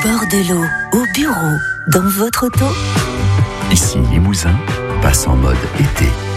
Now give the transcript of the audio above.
bord de l'eau, au bureau, dans votre auto. Ici Limousin, passe en mode été.